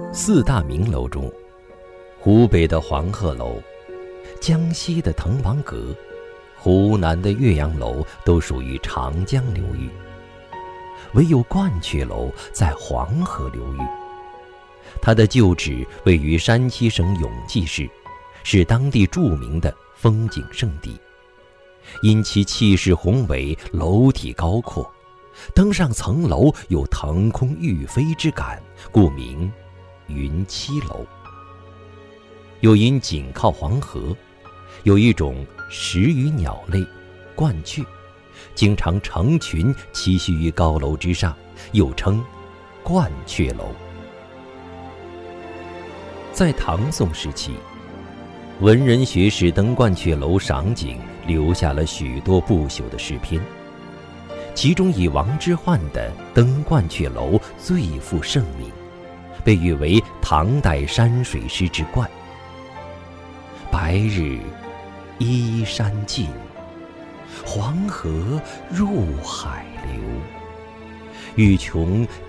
四大名楼中，湖北的黄鹤楼、江西的滕王阁、湖南的岳阳楼都属于长江流域，唯有鹳雀楼在黄河流域。它的旧址位于山西省永济市，是当地著名的风景胜地。因其气势宏伟，楼体高阔，登上层楼有腾空欲飞之感，故名云栖楼。又因紧靠黄河，有一种食鱼鸟类鹳雀，经常成群栖息于高楼之上，又称鹳雀楼。在唐宋时期，文人学士登鹳雀楼赏景，留下了许多不朽的诗篇，其中以王之涣的《登鹳雀楼》最负盛名，被誉为唐代山水诗之冠。白日依山尽，黄河入海流。欲穷